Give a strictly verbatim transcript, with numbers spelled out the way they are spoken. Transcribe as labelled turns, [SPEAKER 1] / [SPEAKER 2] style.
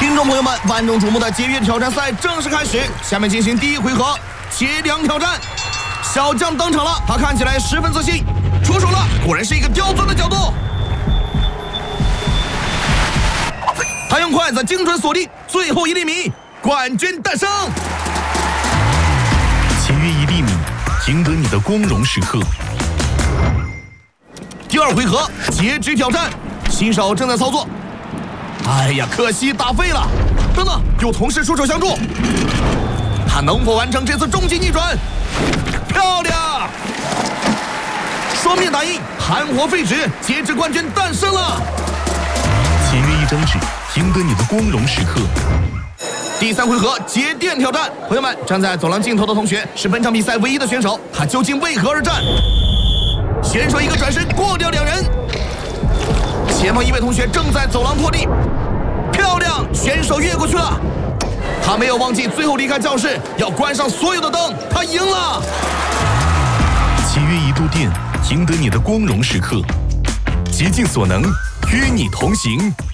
[SPEAKER 1] 听众朋友们，万众瞩目的节约挑战赛正式开始，下面进行第一回合切粮挑战。小将登场了，他看起来十分自信，出手了，果然是一个刁钻的角度。他用筷子精准锁定最后一粒米，冠军诞生。
[SPEAKER 2] 切约一粒米，赢得你的光荣时刻。
[SPEAKER 1] 第二回合截肢挑战，新手正在操作。哎呀，可惜打废了！等等，有同事出手相助，他能否完成这次终极逆转？漂亮！双面打印，含活废纸，截肢冠军诞生了。
[SPEAKER 2] 切约一张纸，赢得你的光荣时刻。
[SPEAKER 1] 第三回合节电挑战，朋友们，站在走廊尽头的同学是本场比赛唯一的选手，他究竟为何而战？选手一个转身过掉两人，前方一位同学正在走廊拖地，漂亮，选手越过去了。他没有忘记最后离开教室要关上所有的灯，他赢了。
[SPEAKER 2] 切约一度电，赢得你的光荣时刻。竭尽所能，与你同行。